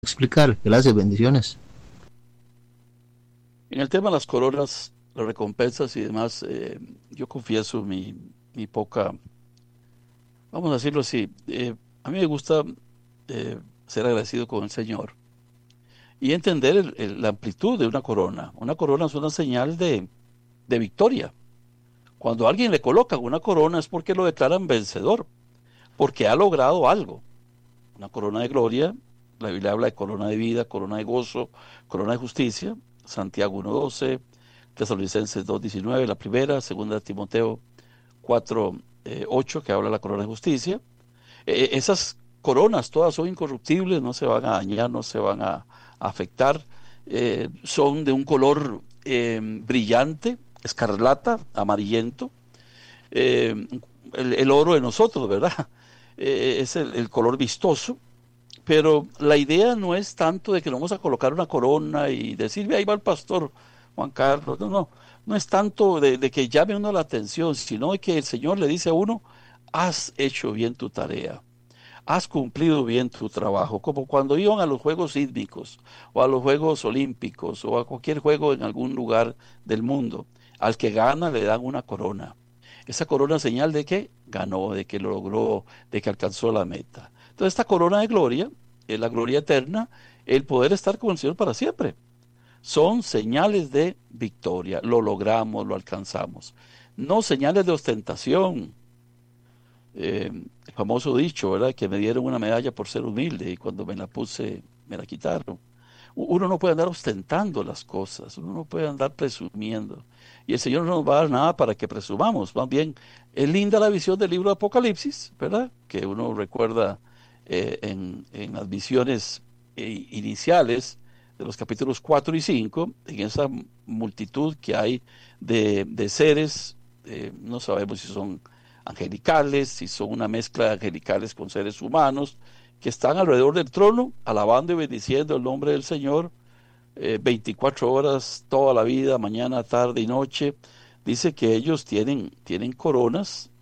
explicar. Gracias, bendiciones. En el tema de las coronas, las recompensas y demás, yo confieso mi poca, vamos a decirlo así, a mí me gusta ser agradecido con el Señor y entender la amplitud de una corona. Una corona es una señal de victoria. Cuando a alguien le colocan una corona es porque lo declaran vencedor, porque ha logrado algo. Una corona de gloria, la Biblia habla de corona de vida, corona de gozo, corona de justicia. Santiago 1:12, Tesalonicenses 2:19, la primera, segunda de Timoteo 4:8, que habla de la corona de justicia. Esas coronas todas son incorruptibles, no se van a dañar, no se van a afectar. Son de un color brillante, escarlata, amarillento. Eh, el oro de nosotros, ¿verdad? Es el color vistoso. Pero la idea no es tanto de que nos vamos a colocar una corona y decir, ahí va el pastor Juan Carlos. No, no. No es tanto de que llame uno la atención, sino de que el Señor le dice a uno, has hecho bien tu tarea, has cumplido bien tu trabajo, como cuando iban a los Juegos Sísmicos o a los Juegos Olímpicos o a cualquier juego en algún lugar del mundo. Al que gana le dan una corona. Esa corona es señal de que ganó, de que lo logró, de que alcanzó la meta. Entonces esta corona de gloria, es la gloria eterna, el poder estar con el Señor para siempre. Son señales de victoria, lo logramos, lo alcanzamos. No señales de ostentación, el famoso dicho, ¿verdad? Que me dieron una medalla por ser humilde y cuando me la puse me la quitaron. Uno no puede andar ostentando las cosas, uno no puede andar presumiendo. Y el Señor no nos va a dar nada para que presumamos. Más bien, es linda la visión del libro de Apocalipsis, ¿verdad? Que uno recuerda en las visiones iniciales de los capítulos 4 y 5 en esa multitud que hay de seres, no sabemos si son angelicales, si son una mezcla de angelicales con seres humanos, que están alrededor del trono, alabando y bendiciendo el nombre del Señor, 24 horas, toda la vida, mañana, tarde y noche. Dice que ellos tienen coronas,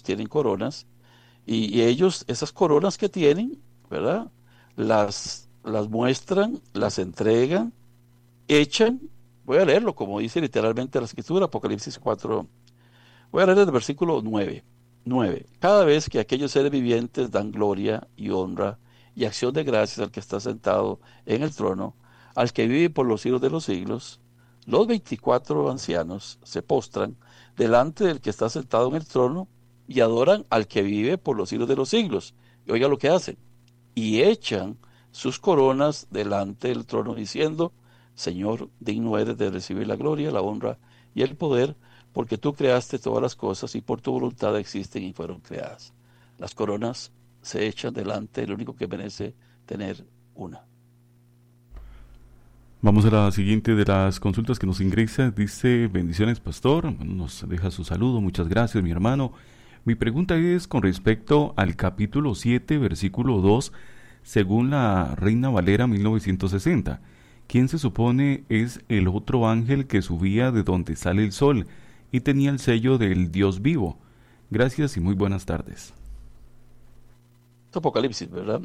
y ellos, esas coronas que tienen, ¿verdad? Las muestran, las entregan, echan, voy a leerlo como dice literalmente la escritura, Apocalipsis 4. Voy a leer el versículo 9. Cada vez que aquellos seres vivientes dan gloria y honra y acción de gracias al que está sentado en el trono, al que vive por los siglos de los siglos, los 24 ancianos se postran delante del que está sentado en el trono y adoran al que vive por los siglos de los siglos. Y oiga lo que hacen. Y echan sus coronas delante del trono diciendo, Señor, digno eres de recibir la gloria, la honra y el poder, porque tú creaste todas las cosas y por tu voluntad existen y fueron creadas. Las coronas se echan delante del único que merece tener una. Vamos a la siguiente de las consultas que nos ingresa. Dice, bendiciones, pastor. Nos deja su saludo. Muchas gracias, mi hermano. Mi pregunta es con respecto al capítulo 7, versículo 2, según la Reina Valera 1960. ¿Quién se supone es el otro ángel que subía de donde sale el sol y tenía el sello del Dios vivo? Gracias y muy buenas tardes. Es Apocalipsis, ¿verdad?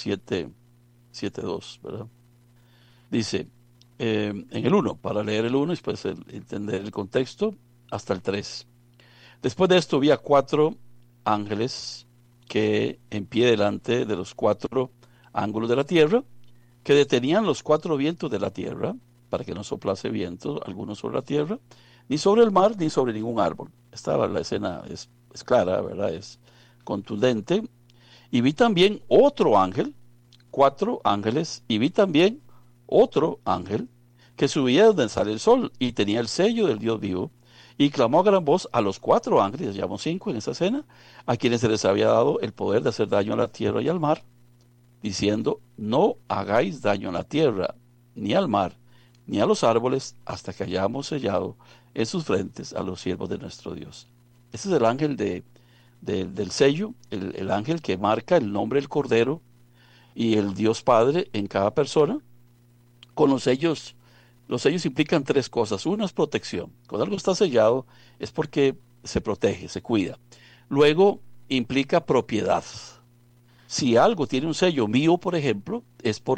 7:2, ¿verdad? Dice, en el 1, para leer el 1 y después entender el contexto, hasta el 3. Después de esto vi a 4 ángeles que en pie delante de los 4 ángulos de la tierra, que detenían los 4 vientos de la tierra, para que no soplase viento alguno sobre la tierra, ni sobre el mar, ni sobre ningún árbol. La escena es clara, ¿verdad? Es contundente. Y vi también otro ángel, 4 ángeles, y vi también otro ángel que subía de donde sale el sol y tenía el sello del Dios vivo y clamó a gran voz a los 4 ángeles, llamó 5 en esa escena, a quienes se les había dado el poder de hacer daño a la tierra y al mar, diciendo, no hagáis daño a la tierra, ni al mar, ni a los árboles, hasta que hayamos sellado en sus frentes a los siervos de nuestro Dios. Ese es el ángel del sello, el ángel que marca el nombre del Cordero y el Dios Padre en cada persona. Con los sellos implican 3 cosas. Una es protección. Cuando algo está sellado es porque se protege, se cuida. Luego implica propiedad. Si algo tiene un sello mío, por ejemplo, es porque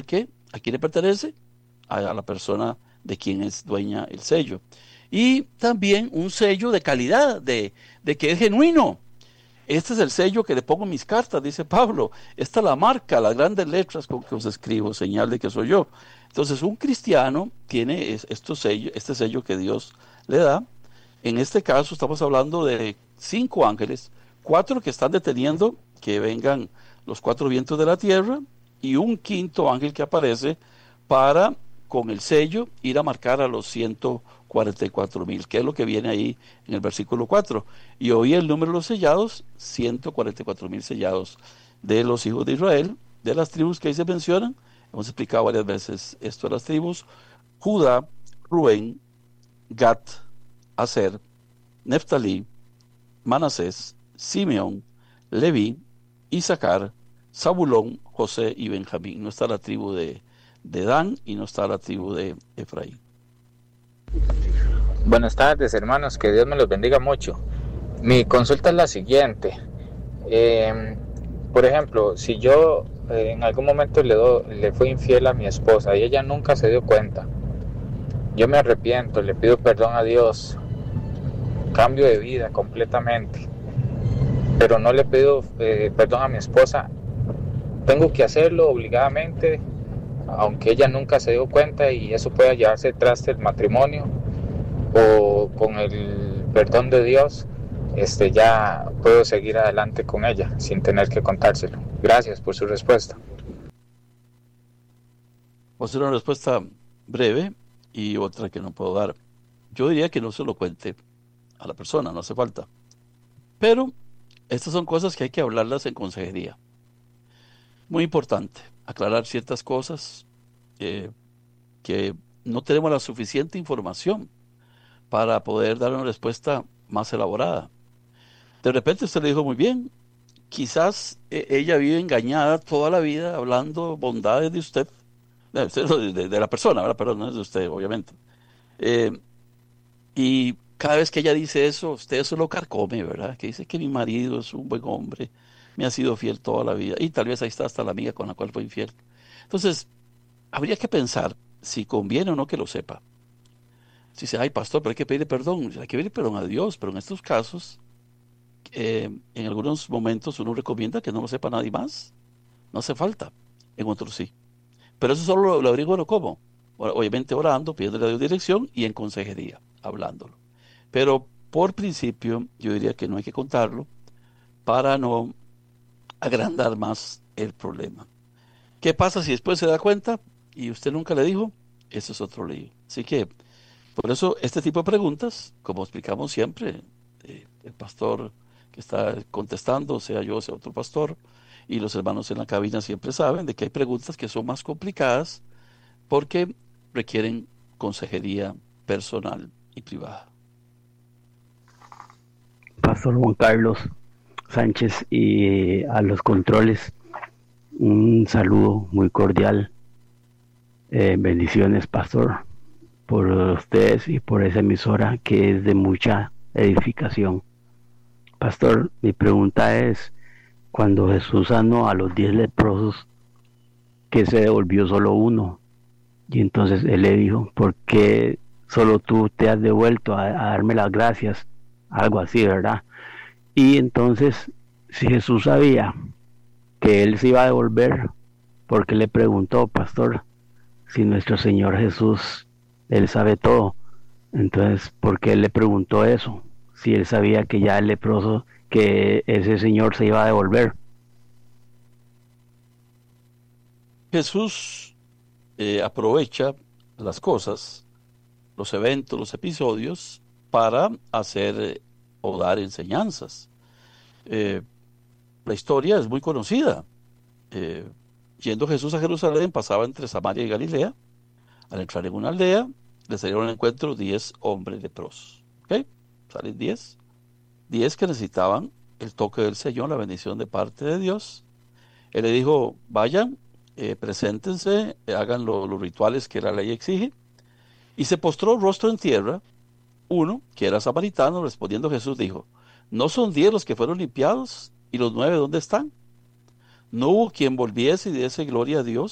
¿A quién le pertenece? A la persona de quien es dueña el sello. Y también un sello de calidad, de que es genuino. Este es el sello que le pongo en mis cartas, dice Pablo. Esta es la marca, las grandes letras con que os escribo, señal de que soy yo. Entonces, un cristiano tiene este sello que Dios le da. En este caso, estamos hablando de 5 ángeles, 4 que están deteniendo que vengan los 4 vientos de la tierra, y un quinto ángel que aparece para, con el sello, ir a marcar a los 144,000, que es lo que viene ahí en el versículo 4. Y hoy el número de los sellados, 144,000 sellados de los hijos de Israel, de las tribus que ahí se mencionan. Hemos explicado varias veces esto de las tribus: Judá, Rubén, Gad, Aser, Neftalí, Manasés, Simeón, Leví, Isaacar, Zabulón, José y Benjamín. No está la tribu de Dan y no está la tribu de Efraín. Buenas tardes, hermanos, que Dios me los bendiga mucho. Mi consulta es la siguiente. Por ejemplo, si yo en algún momento le fui infiel a mi esposa y ella nunca se dio cuenta, yo me arrepiento, le pido perdón a Dios, cambio de vida completamente, pero no le pido perdón a mi esposa. Tengo que hacerlo obligadamente, aunque ella nunca se dio cuenta, y eso pueda llevarse traste el matrimonio, o con el perdón de Dios ya puedo seguir adelante con ella sin tener que contárselo. Gracias por su respuesta. Vamos a hacer una respuesta breve y otra que no puedo dar. Yo diría que no se lo cuente a la persona, no hace falta. Pero estas son cosas que hay que hablarlas en consejería. Muy importante, aclarar ciertas cosas que no tenemos la suficiente información para poder dar una respuesta más elaborada. De repente usted le dijo muy bien, quizás ella vive engañada toda la vida hablando bondades de usted, de la persona, ¿verdad? Perdón, no es de usted, obviamente. Y cada vez que ella dice eso, usted eso lo carcome, ¿verdad? Que dice que mi marido es un buen hombre, me ha sido fiel toda la vida, y tal vez ahí está hasta la amiga con la cual fue infiel. Entonces, habría que pensar si conviene o no que lo sepa. Si dice, ay, pastor, pero hay que pedirle perdón. Hay que pedirle perdón a Dios, pero en estos casos, en algunos momentos uno recomienda que no lo sepa nadie más. No hace falta. En otros sí. Pero eso solo lo averiguo cómo. Obviamente orando, pidiéndole a Dios dirección y en consejería, hablándolo. Pero por principio, yo diría que no hay que contarlo para no agrandar más el problema. ¿Qué pasa si después se da cuenta y usted nunca le dijo? Eso es otro lío. Así que, por eso, este tipo de preguntas, como explicamos siempre, el pastor que está contestando, sea yo, sea otro pastor, y los hermanos en la cabina siempre saben de que hay preguntas que son más complicadas porque requieren consejería personal y privada. Pastor Juan Carlos Sánchez, y a los controles, un saludo muy cordial. Bendiciones, pastor, por ustedes y por esa emisora que es de mucha edificación. Pastor, mi pregunta es, cuando Jesús sanó a los 10 leprosos, que se devolvió solo uno, y entonces él le dijo, ¿por qué solo tú te has devuelto a darme las gracias? Algo así, ¿verdad? Y entonces, si Jesús sabía que él se iba a devolver, ¿por qué le preguntó, pastor? Si nuestro Señor Jesús, él sabe todo, entonces, ¿por qué él le preguntó eso? Si él sabía que ya el leproso, que ese señor se iba a devolver. Jesús aprovecha las cosas, los eventos, los episodios, para hacer o dar enseñanzas. La historia es muy conocida. Yendo Jesús a Jerusalén, pasaba entre Samaria y Galilea. Al entrar en una aldea, le salieron al encuentro 10 hombres leprosos. ¿Okay? Salen 10 que necesitaban el toque del Señor, la bendición de parte de Dios. Él le dijo, vayan, preséntense, hagan los rituales que la ley exige. Y se postró rostro en tierra. Uno, que era samaritano, respondiendo Jesús, dijo, ¿no son 10 los que fueron limpiados? ¿Y los 9 dónde están? No hubo quien volviese y diese gloria a Dios,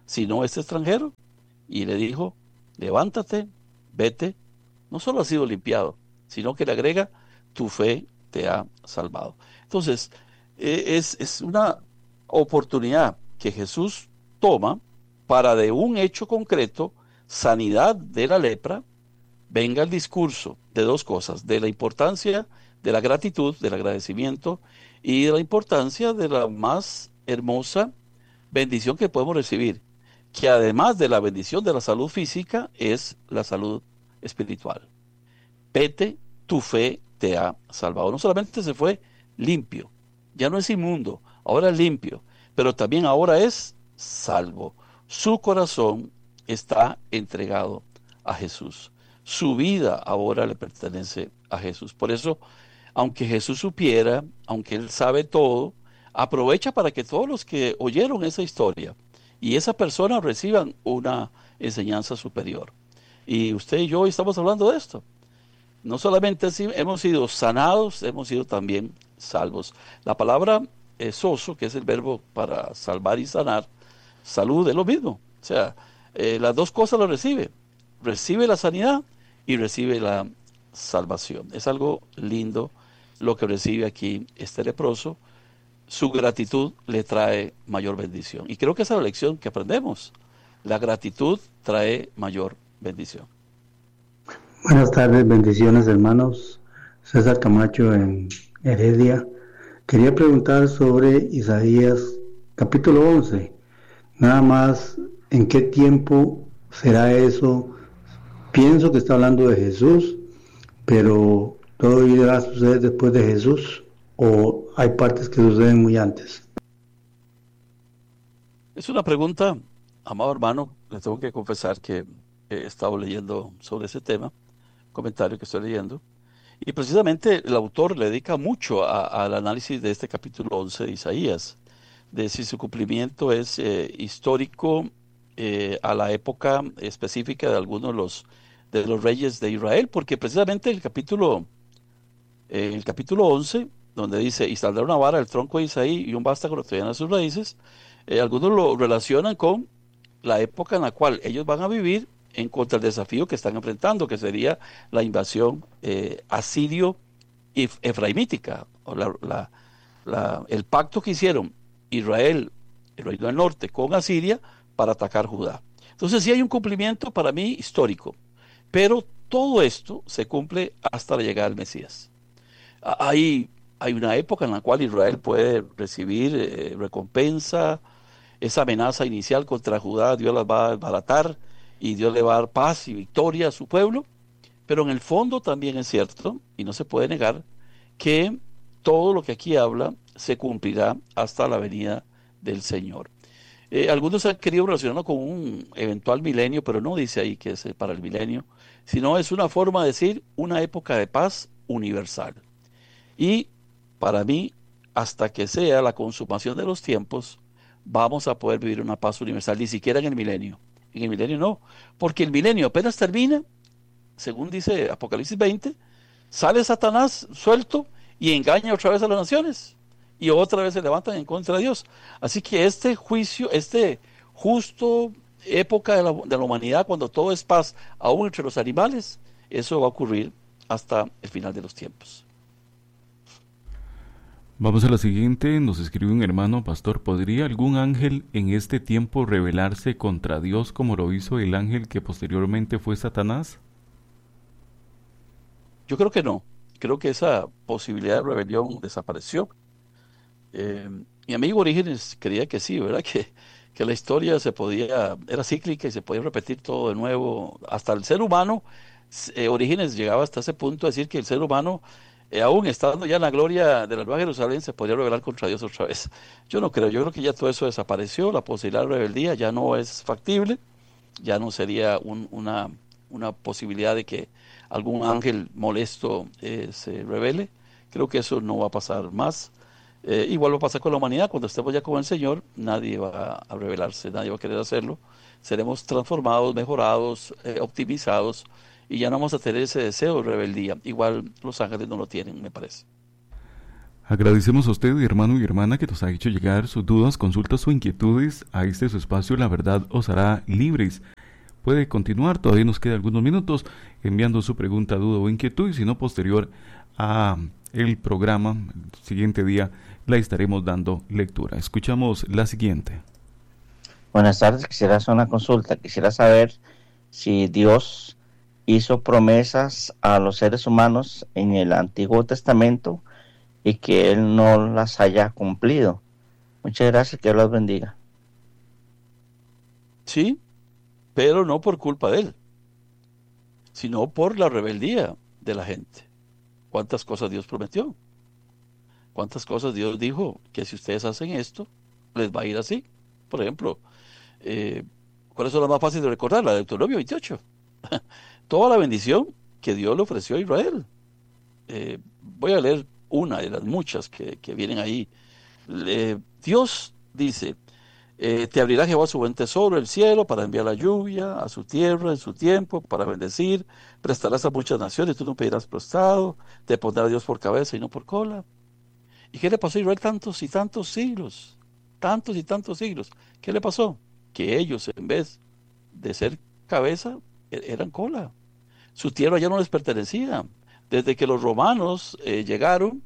sino este extranjero, y le dijo, levántate, vete. No solo ha sido limpiado, sino que le agrega, tu fe te ha salvado. Entonces, es una oportunidad que Jesús toma para de un hecho concreto, sanidad de la lepra, venga el discurso de dos cosas, de la importancia de la gratitud, del agradecimiento y de la importancia de la más hermosa bendición que podemos recibir, que además de la bendición de la salud física es la salud espiritual. Vete, tu fe te ha salvado. No solamente se fue limpio, ya no es inmundo, ahora es limpio, pero también ahora es salvo. Su corazón está entregado a Jesús. Su vida ahora le pertenece a Jesús. Por eso, aunque Jesús supiera, aunque Él sabe todo, aprovecha para que todos los que oyeron esa historia y esa persona reciban una enseñanza superior. Y usted y yo hoy estamos hablando de esto. No solamente hemos sido sanados, hemos sido también salvos. La palabra soso, que es el verbo para salvar y sanar, salud es lo mismo. O sea, las dos cosas las recibe. Recibe la sanidad y recibe la salvación. Es algo lindo lo que recibe aquí este leproso. Su gratitud le trae mayor bendición. Y creo que esa es la lección que aprendemos. La gratitud trae mayor bendición. Buenas tardes, bendiciones hermanos. César Camacho en Heredia. Quería preguntar sobre Isaías capítulo 11. Nada más, ¿en qué tiempo será eso? Pienso que está hablando de Jesús, pero ¿todo irá a suceder después de Jesús o hay partes que suceden muy antes? Es una pregunta, amado hermano. Le tengo que confesar que he estado leyendo sobre ese tema, comentario que estoy leyendo, y precisamente el autor le dedica mucho al análisis de este capítulo 11 de Isaías, de si su cumplimiento es histórico a la época específica de algunos de los reyes de Israel, porque precisamente el capítulo 11, donde dice, y saldrá una vara del tronco de Isaí y un vástago retorcerá sus raíces, algunos lo relacionan con la época en la cual ellos van a vivir en contra del desafío que están enfrentando, que sería la invasión asirio-efraimítica, o el pacto que hicieron Israel, el reino del norte, con Asiria para atacar Judá. Entonces sí hay un cumplimiento para mí histórico, pero todo esto se cumple hasta la llegada del Mesías. Hay una época en la cual Israel puede recibir recompensa. Esa amenaza inicial contra Judá, Dios las va a desbaratar y Dios le va a dar paz y victoria a su pueblo, pero en el fondo también es cierto, y no se puede negar, que todo lo que aquí habla se cumplirá hasta la venida del Señor. Algunos han querido relacionarlo con un eventual milenio, pero no dice ahí que es para el milenio, sino es una forma de decir una época de paz universal. Y para mí, hasta que sea la consumación de los tiempos, vamos a poder vivir una paz universal, ni siquiera en el milenio. En el milenio no, porque el milenio apenas termina, según dice Apocalipsis 20, sale Satanás suelto y engaña otra vez a las naciones y otra vez se levantan en contra de Dios. Así que este juicio, justo época de la humanidad, cuando todo es paz, aún entre los animales, eso va a ocurrir hasta el final de los tiempos. Vamos a la siguiente. Nos escribe un hermano: pastor, ¿podría algún ángel en este tiempo rebelarse contra Dios como lo hizo el ángel que posteriormente fue Satanás? Yo creo que no. Creo que esa posibilidad de rebelión desapareció. Mi amigo Orígenes creía que sí, ¿verdad? Que la historia era cíclica y se podía repetir todo de nuevo. Hasta el ser humano, Orígenes llegaba hasta ese punto a decir que el ser humano, aún estando ya en la gloria de la Nueva Jerusalén, se podía rebelar contra Dios otra vez. Yo no creo. Yo creo que ya todo eso desapareció. La posibilidad de rebeldía ya no es factible. Ya no sería una posibilidad de que algún ángel molesto se rebele. Creo que eso no va a pasar más. Igual va a pasar con la humanidad. Cuando estemos ya con el Señor, nadie va a rebelarse, nadie va a querer hacerlo. Seremos transformados, mejorados, optimizados, y ya no vamos a tener ese deseo de rebeldía. Igual los ángeles no lo tienen, me parece. Agradecemos a usted, hermano y hermana, que nos ha hecho llegar sus dudas, consultas o inquietudes a su espacio La Verdad os hará libres. Puede continuar, todavía nos quedan algunos minutos, enviando su pregunta, duda o inquietud, y si no, posterior a el programa, el siguiente día, la estaremos dando lectura. Escuchamos la siguiente. Buenas tardes, quisiera hacer una consulta. Quisiera saber si Dios hizo promesas a los seres humanos en el Antiguo Testamento y que Él no las haya cumplido. Muchas gracias, que Dios los bendiga. Sí, pero no por culpa de Él, sino por la rebeldía de la gente. ¿Cuántas cosas Dios prometió? ¿Cuántas cosas Dios dijo que si ustedes hacen esto, les va a ir así? Por ejemplo, ¿cuáles son las más fáciles de recordar? La de Deuteronomio 28. Toda la bendición que Dios le ofreció a Israel. Voy a leer una de las muchas que vienen ahí. Dios dice, te abrirá Jehová su buen tesoro, el cielo, para enviar la lluvia a su tierra en su tiempo, para bendecir, prestarás a muchas naciones, tú no pedirás prestado, te pondrá Dios por cabeza y no por cola. ¿Y qué le pasó a Israel tantos y tantos siglos? Tantos y tantos siglos. ¿Qué le pasó? Que ellos, en vez de ser cabeza, eran cola. Su tierra ya no les pertenecía. Desde que los romanos llegaron,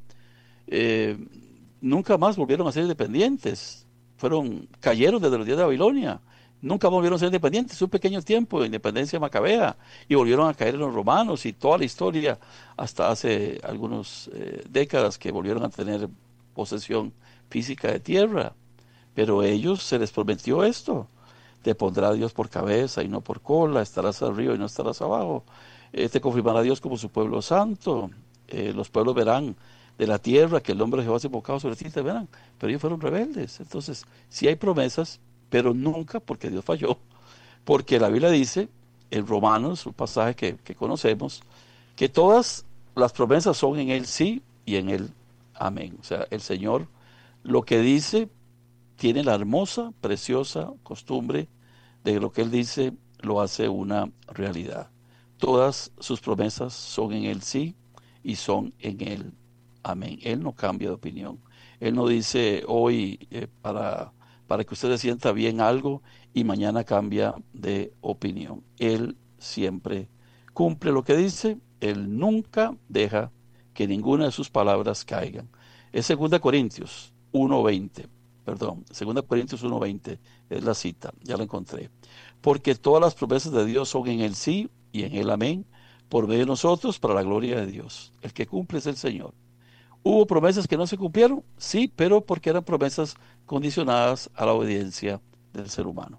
nunca más volvieron a ser independientes. Cayeron desde los días de Babilonia. Nunca volvieron a ser independientes. Un pequeño tiempo de independencia macabea y volvieron a caer en los romanos y toda la historia hasta hace algunas décadas que volvieron a tener posesión física de tierra. Pero ellos se les prometió esto: te pondrá Dios por cabeza y no por cola, estarás arriba y no estarás abajo, te confirmará Dios como su pueblo santo, los pueblos verán de la tierra que el nombre de Jehová es invocado sobre ti, te verán. Pero ellos fueron rebeldes. Entonces, sí hay promesas, pero nunca porque Dios falló. Porque la Biblia dice, en Romanos, un pasaje que conocemos, que todas las promesas son en Él sí y en Él amén. O sea, el Señor lo que dice tiene la hermosa, preciosa costumbre de lo que Él dice lo hace una realidad. Todas sus promesas son en Él sí y son en Él amén. Él no cambia de opinión. Él no dice hoy para que usted se sienta bien algo y mañana cambia de opinión. Él siempre cumple lo que dice. Él nunca deja que ninguna de sus palabras caigan. Es 2 Corintios 1:20. Perdón, 2 Corintios 1:20 es la cita, ya la encontré. Porque todas las promesas de Dios son en el sí y en el amén, por medio de nosotros, para la gloria de Dios. El que cumple es el Señor. ¿Hubo promesas que no se cumplieron? Sí, pero porque eran promesas condicionadas a la obediencia del ser humano.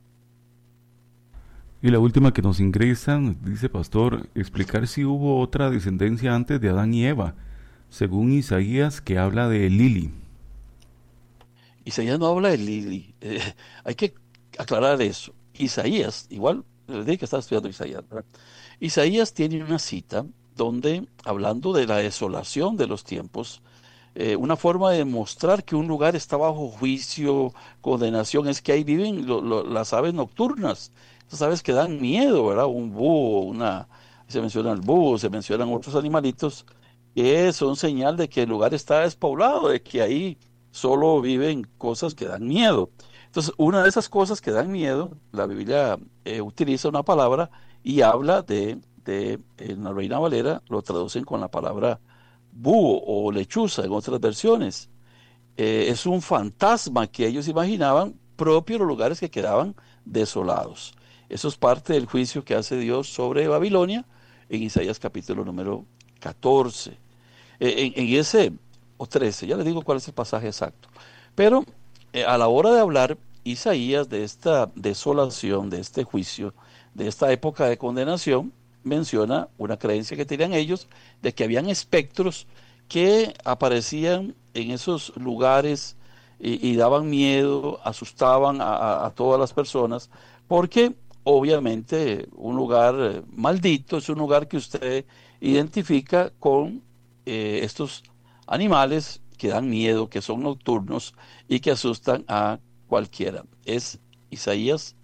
Y la última que nos ingresa, dice pastor, explicar si hubo otra descendencia antes de Adán y Eva, según Isaías, que habla de Lili. Isaías no habla de Lili. Hay que aclarar eso. Isaías, igual, les dije que estaba estudiando Isaías, ¿verdad? Isaías tiene una cita donde, hablando de la desolación de los tiempos, una forma de mostrar que un lugar está bajo juicio, condenación, es que ahí viven las aves nocturnas, esas aves que dan miedo, ¿verdad? Un búho, se menciona el búho, se mencionan otros animalitos, que son señal de que el lugar está despoblado, de que ahí solo viven cosas que dan miedo. Entonces, una de esas cosas que dan miedo, la Biblia utiliza una palabra y habla en la Reina Valera lo traducen con la palabra búho o lechuza en otras versiones. Es un fantasma que ellos imaginaban propio de los lugares que quedaban desolados. Eso es parte del juicio que hace Dios sobre Babilonia en Isaías capítulo número 14. En ese, o 13, ya les digo cuál es el pasaje exacto. Pero a la hora de hablar Isaías de esta desolación, de este juicio, de esta época de condenación, menciona una creencia que tenían ellos de que habían espectros que aparecían en esos lugares y daban miedo, asustaban a todas las personas, porque obviamente un lugar maldito es un lugar que usted identifica con estos animales que dan miedo, que son nocturnos y que asustan a cualquiera. Es Isaías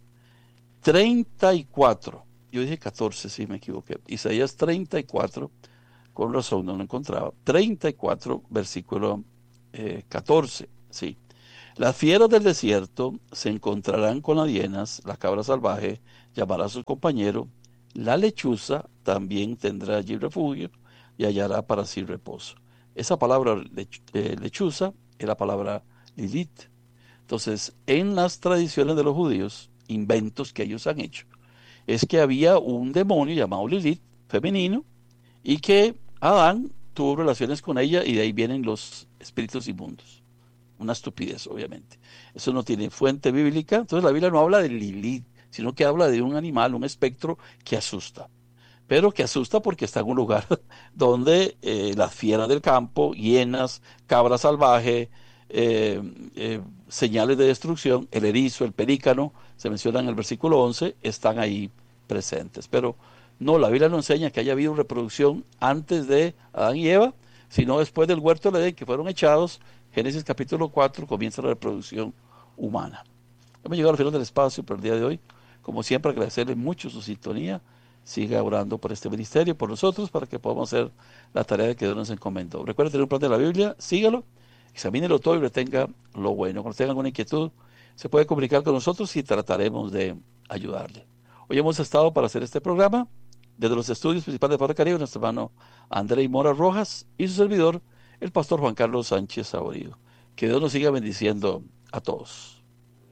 34. Yo dije 14, sí, me equivoqué. Isaías 34, con razón no lo encontraba. 34, versículo 14, sí. Las fieras del desierto se encontrarán con las hienas, la cabra salvaje llamará a su compañero, la lechuza también tendrá allí refugio y hallará para sí reposo. Esa palabra lechuza es la palabra Lilith. Entonces, en las tradiciones de los judíos, inventos que ellos han hecho, es que había un demonio llamado Lilith, femenino, y que Adán tuvo relaciones con ella y de ahí vienen los espíritus inmundos. Una estupidez, obviamente. Eso no tiene fuente bíblica. Entonces la Biblia no habla de Lilith, sino que habla de un animal, un espectro que asusta. Pero que asusta porque está en un lugar donde las fieras del campo, hienas, cabra salvaje, señales de destrucción, el erizo, el pelícano, se menciona en el versículo 11, están ahí presentes. Pero no, la Biblia no enseña que haya habido reproducción antes de Adán y Eva, sino después del huerto de Edén, que fueron echados. Génesis capítulo 4 comienza la reproducción humana. Hemos llegado al final del espacio por el día de hoy. Como siempre, agradecerle mucho su sintonía. Siga orando por este ministerio, por nosotros, para que podamos hacer la tarea que Dios nos encomendó. Recuerde tener un plan de la Biblia, sígalo, examínelo todo y retenga lo bueno. Cuando tenga alguna inquietud, se puede comunicar con nosotros y trataremos de ayudarle. Hoy hemos estado para hacer este programa desde los estudios principales de Padre Caribe, nuestro hermano André Mora Rojas y su servidor, el pastor Juan Carlos Sánchez Saborío. Que Dios nos siga bendiciendo a todos.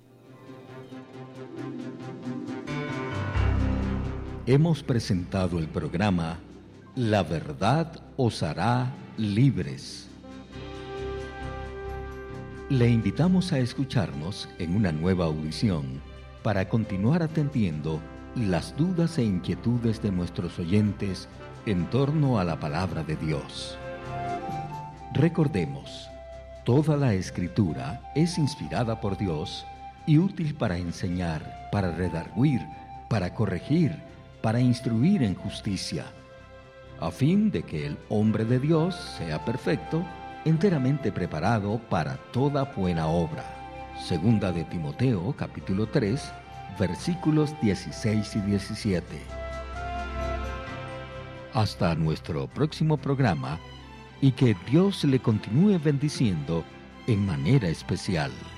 Hemos presentado el programa La Verdad os hará libres. Le invitamos a escucharnos en una nueva audición para continuar atendiendo las dudas e inquietudes de nuestros oyentes en torno a la palabra de Dios. Recordemos, toda la Escritura es inspirada por Dios y útil para enseñar, para redarguir, para corregir, para instruir en justicia, a fin de que el hombre de Dios sea perfecto, enteramente preparado para toda buena obra. Segunda de Timoteo, capítulo 3, versículos 16 y 17. Hasta nuestro próximo programa, y que Dios le continúe bendiciendo en manera especial.